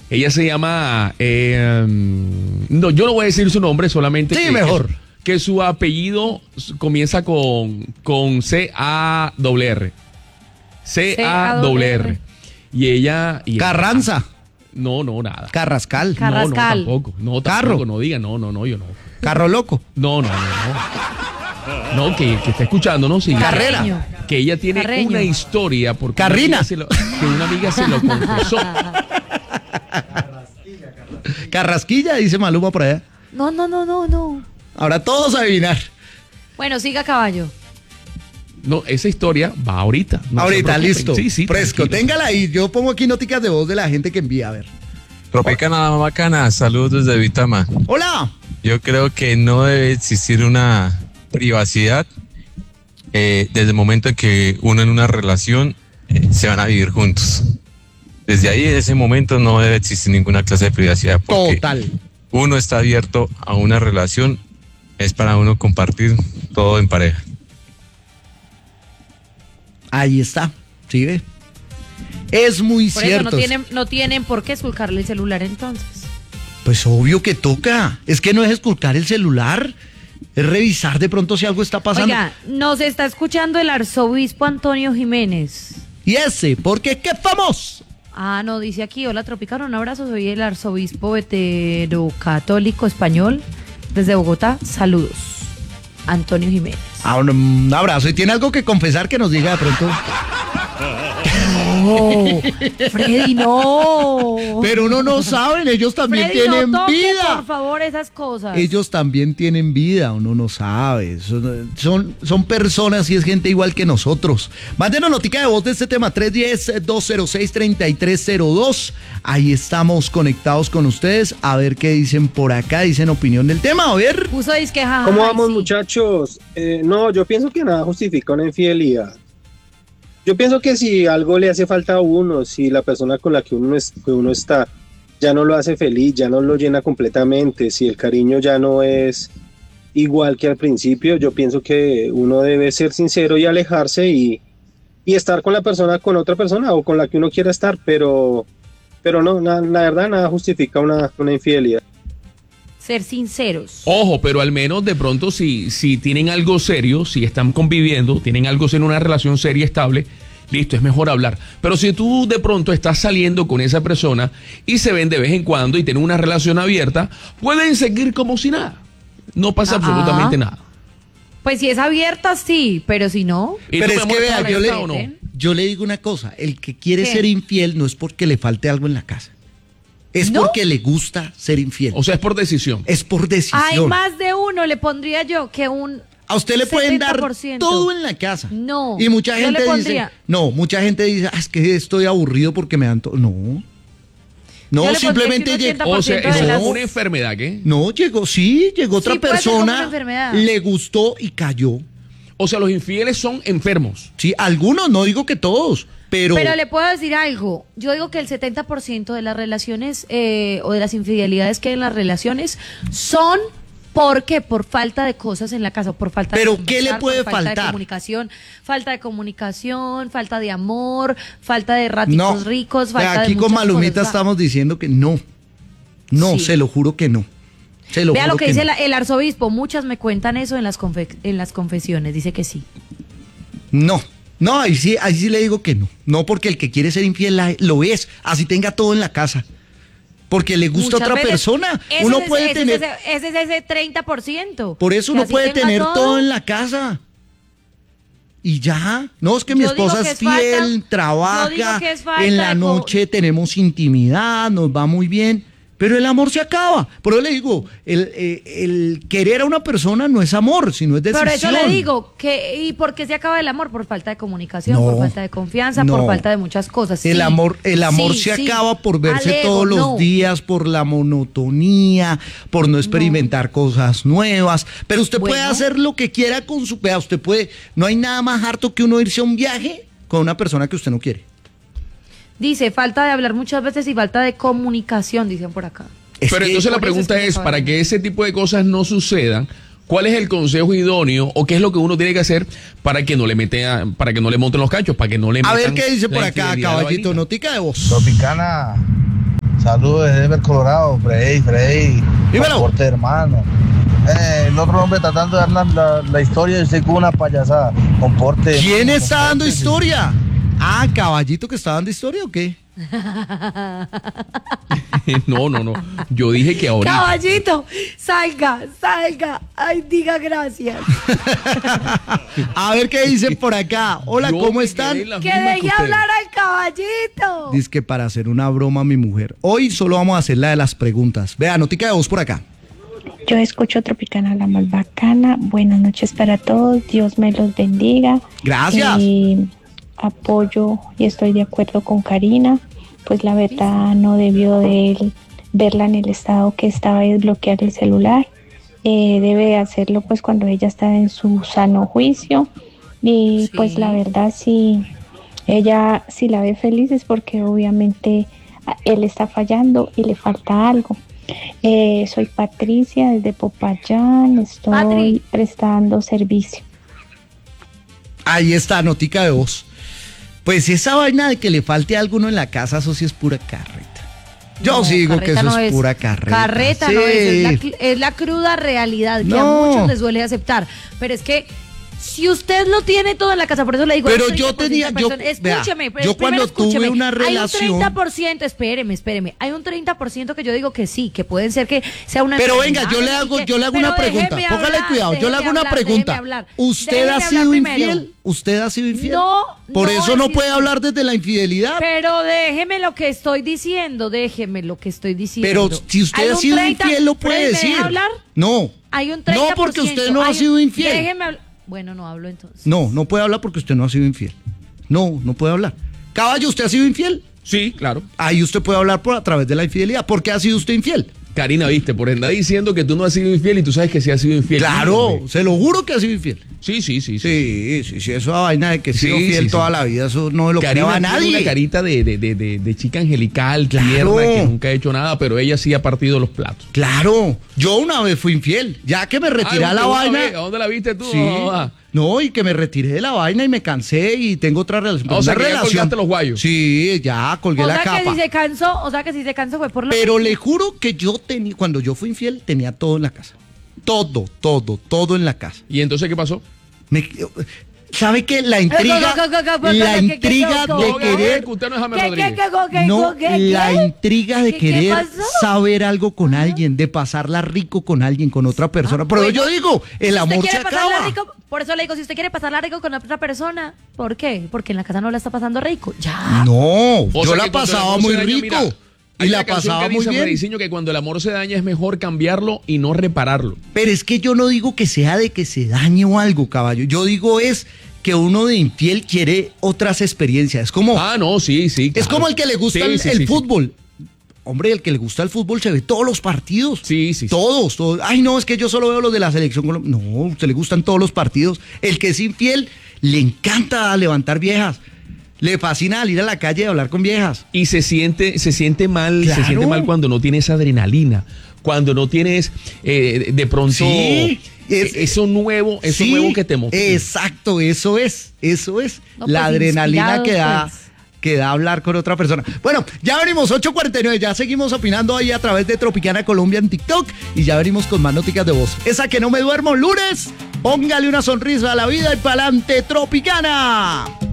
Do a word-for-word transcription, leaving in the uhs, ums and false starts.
Ella se llama... Eh, no, yo no voy a decir su nombre, solamente... Sí, que, mejor. Que, que su apellido comienza con, con C A R R. C A R R. Y ella... Y Carranza. Ella, no, no, nada. Carrascal. No, no, tampoco. No, Carro. tampoco, no diga, no, no, no, yo no. Carro loco. No, no, no, no. No, que, que está escuchando, ¿no? Sí, Carrera. Que ella tiene Carreño. una historia porque Carrina. Una se lo, que una amiga se lo confesó. Carrasquilla, dice Maluma por allá. No, no, no, no, no. Ahora todos a adivinar. Bueno, siga, caballo. No, esa historia va ahorita. No ahorita, listo. Sí, sí. Fresco, tranquilo. téngala ahí. Yo pongo aquí noticas de voz de la gente que envía. A ver. Tropicana Bacana, saludos desde Vitama. Hola. Yo creo que no debe existir una privacidad eh, desde el momento en que uno en una relación eh, se van a vivir juntos. Desde ahí, en ese momento, no debe existir ninguna clase de privacidad. Porque Total. uno está abierto a una relación, es para uno compartir todo en pareja. Ahí está. ¿Sí ve? Es muy Por cierto. eso no tienen, no tienen por qué esculcarle el celular entonces. Pues obvio que toca. Es que no es esculcar el celular. Es revisar de pronto si algo está pasando. Oiga, nos está escuchando el arzobispo Antonio Jiménez. Y ese, porque qué famoso. Ah, no, dice aquí, hola Tropicana, un abrazo, soy el arzobispo veterocatólico español desde Bogotá, saludos. Antonio Jiménez. Ah, un, un abrazo. ¿Y tiene algo que confesar que nos diga de pronto? No, Freddy, no. Pero uno no saben, ellos también Freddy, tienen no toque, vida. por favor, esas cosas. Ellos también tienen vida, uno no sabe. Son, son, son personas y es gente igual que nosotros. Mándenos notica de voz de este tema, tres uno cero, dos cero seis, tres tres cero dos. Ahí estamos conectados con ustedes. A ver qué dicen por acá, dicen opinión del tema, a ver. Puso disque jaja. ¿Cómo ay, vamos, sí. muchachos? Eh, no, yo pienso que nada justifica una infidelidad. Yo pienso que si algo le hace falta a uno, si la persona con la que uno, es, que uno está ya no lo hace feliz, ya no lo llena completamente, si el cariño ya no es igual que al principio, yo pienso que uno debe ser sincero y alejarse y, y estar con la persona, con otra persona o con la que uno quiera estar, pero, pero no, na, la verdad nada justifica una, una infidelidad. Ser sinceros. Ojo, pero al menos de pronto si, si tienen algo serio, si están conviviendo, tienen algo serio, una relación seria, estable, listo, es mejor hablar. Pero si tú de pronto estás saliendo con esa persona y se ven de vez en cuando y tienen una relación abierta, pueden seguir como si nada. No pasa Ah, absolutamente nada. Pues si es abierta, sí, pero si no. ¿Y Pero tú, es mi amor, que estás vea, yo le, abierta o no? yo le digo una cosa, el que quiere ¿Qué? ser infiel no es porque le falte algo en la casa. Es ¿No? porque le gusta ser infiel. O sea, es por decisión. Es por decisión. Hay más de uno, le pondría yo, que un A usted le pueden dar setenta por ciento. todo en la casa. No, Y mucha yo gente le dice, pondría- no, mucha gente dice, ah, es que estoy aburrido porque me dan todo. No. No, Yo le simplemente pondría que un llegó. O sea, de eso las- es una enfermedad, ¿qué? No, llegó, sí, llegó otra Sí, puede ser como una persona, enfermedad. le gustó y cayó. O sea, los infieles son enfermos. Sí, algunos, no digo que todos, pero, Pero le puedo decir algo. Yo digo que el setenta por ciento de las relaciones eh, o de las infidelidades que hay en las relaciones son porque por falta de cosas en la casa, por falta ¿Pero de qué le conversar, puede por falta faltar? de comunicación, falta de comunicación, falta de amor, falta de ratitos no. ricos, falta Aquí de con muchas Malumita cosas. estamos diciendo que no. No, Sí. se lo juro que no. Se lo Vea juro lo que, que dice no. la- el arzobispo, muchas me cuentan eso en las, confe- en las confesiones, dice que sí. No, no, ahí sí, ahí sí le digo que no. No, porque el que quiere ser infiel la- lo es, así tenga todo en la casa. Porque le gusta a Muchas otra veces, persona. ese Uno es- puede ese tener. Es ese, ese es ese treinta por ciento. Por eso Que uno así puede tenga tener todo. en la casa. Y ya. No, es que mi Yo digo esposa que es es falta- fiel, yo digo trabaja. que es falta En la de co- noche tenemos intimidad, nos va muy bien. Pero el amor se acaba. Por eso le digo, el, eh, el querer a una persona no es amor, sino es decisión. Por eso le digo, que ¿y por qué se acaba el amor? Por falta de comunicación, No, por falta de confianza, no. por falta de muchas cosas. El Sí, amor, el amor sí, se sí. acaba por verse Al ego, todos los no. días, por la monotonía, por no experimentar cosas nuevas. Pero usted puede Bueno. hacer lo que quiera con su vea, usted puede, no hay nada más harto que uno irse a un viaje con una persona que usted no quiere. Dice, falta de hablar muchas veces y falta de comunicación, dicen por acá. Es Pero que- entonces la por eso es pregunta que es, se para acaba. que ese tipo de cosas no sucedan, ¿cuál es el consejo idóneo o qué es lo que uno tiene que hacer para que no le meten, para que no le monten los cachos, para que no le a metan ver qué dice por la acá, infidelidad a la caballito, vainita? notica de voz. Tropicana, Saludos desde Denver, Colorado, Freddy, Freddy. Dímelo. Comporte, hermano. Eh, el otro hombre tratando de dar la, la, la historia y usted con una payasada. Comporte. ¿Quién está dando comporte. historia? Ah, Caballito que está dando historia o qué? No, no, no. Yo dije que ahorita. Caballito, salga, salga. Ay, diga gracias. A ver qué dicen por acá. Hola, Yo ¿cómo me están? quedé en la Que misma deje ustedes. hablar al caballito. Dice que para hacer una broma a mi mujer. Hoy solo vamos a hacer la de las preguntas. Vea, notica de voz por acá. Yo escucho Tropicana la más bacana. Buenas noches para todos. Dios me los bendiga. Gracias. Eh, apoyo y estoy de acuerdo con Karina. Pues la verdad no debió de él verla en el estado que estaba y desbloquear el celular. Eh, debe hacerlo pues cuando ella está en su sano juicio. Y Sí. pues la verdad si ella si la ve feliz es porque obviamente a- él está fallando y le falta algo. Eh, soy Patricia desde Popayán, estoy Patri. prestando servicio. Ahí está, notica de voz. Pues esa vaina de que le falte algo uno en la casa, eso sí es pura carreta. Yo No, sí digo que carreta eso no es, es. pura carreta. Carreta Sí. no es, es la, cl- es la cruda realidad que No. a muchos les duele aceptar. Pero es que si usted lo tiene todo en la casa, por eso le digo. Pero hay un yo treinta por ciento tenía- de yo- personas- escúcheme, vea, pero yo primero cuando tuve escúcheme. una Hay un relación- treinta por ciento, espéreme, espéreme. Hay un treinta por ciento que yo digo que sí, que pueden ser que sea una Pero venga, enfermedad yo le y hago, que- yo le hago pero una pregunta. déjeme Póngale hablar, cuidado, yo le hago déjeme una hablar, pregunta. déjeme hablar. ¿Usted Déjeme ha hablar sido primero. infiel? ¿Usted ha sido infiel? No, Por no eso he no sido puede infiel. hablar desde la infidelidad. Pero déjeme lo que estoy diciendo, déjeme lo que estoy diciendo. Pero si usted Hay ha un sido treinta infiel, lo puede ¿me deja decir. hablar? No. Hay un treinta No, por porque ciento. usted no ha Hay un- sido infiel. Déjeme hablar. Bueno, no hablo entonces. No, no puede hablar porque usted no ha sido infiel. No, no puede hablar. Caballo, ¿usted ha sido infiel? Sí, claro. Ahí usted puede hablar por a través de la infidelidad. ¿Por qué ha sido usted infiel? Karina, viste, por andar diciendo que tú no has sido infiel y tú sabes que sí has sido infiel. Claro, se lo juro que ha sido infiel. Sí, sí, sí. Sí, sí, sí, eso es vaina de que he sido Sí, fiel sí, toda sí. la vida, eso no lo Karina creo a tiene nadie. una carita de, de, de, de, de chica angelical, Claro. tierna, que nunca ha hecho nada, pero ella sí ha partido los platos. Claro, yo una vez fui infiel, ya que me retiré Ay, a la una vaina. vez, ¿a dónde la viste tú? Sí. Ah, No, y que me retiré de la vaina y me cansé y tengo otra relación. Ah, o sea, una que ya relación. colgaste los guayos. Sí, ya colgué O la sea que capa. si se cansó, o sea que si se cansó fue por lo Pero le juro que yo tenía, cuando yo fui infiel, tenía todo en la casa. Todo, todo, todo en la casa. ¿Y entonces qué pasó? Me- ¿Sabe qué? La intriga, la intriga de No, querer, que usted no es James ¿Qué, Rodríguez. qué, qué, qué, no, qué, qué, la qué? intriga de ¿Qué, qué querer pasó? saber algo con alguien, de pasarla rico con alguien, con otra persona. Pero bueno. yo digo, el Si usted amor se quiere pasarla acaba. rico, por eso le digo, si usted quiere pasarla rico con otra persona, ¿por qué? Porque en la casa no la está pasando rico. Ya. No, O yo sea la que cuando el pasaba amor muy se daña, rico. mira, y hay la una canción pasaba que muy dice, bien. Frediciño, que cuando el amor se daña es mejor cambiarlo y no repararlo. Pero es que yo no digo que sea de que se dañe o algo, caballo. Yo digo es que uno de infiel quiere otras experiencias. Es como, Ah, no, sí, sí. es claro. como el que le gusta Sí, el, sí, el sí, sí. fútbol. Hombre, el que le gusta el fútbol se ve todos los partidos. Sí, sí, sí. Todos, todos. Ay, no, es que yo solo veo los de la selección colombiana. No, a usted le gustan todos los partidos. El que es infiel le encanta levantar viejas. Le fascina salir a la calle y hablar con viejas. Y se siente, se siente mal, Claro. se siente mal cuando no tienes adrenalina, cuando no tienes eh, de pronto Sí, es- eh, eso nuevo, eso Sí, nuevo que te motiva. Exacto, eso es, eso es. No, la pues, adrenalina que da, inspirados, pues. que da hablar con otra persona. Bueno, ya venimos, ocho cuarenta y nueve, ya seguimos opinando ahí a través de Tropicana Colombia en TikTok y ya venimos con más noticias de voz. Esa que no me duermo lunes, póngale una sonrisa a la vida y pa'lante Tropicana.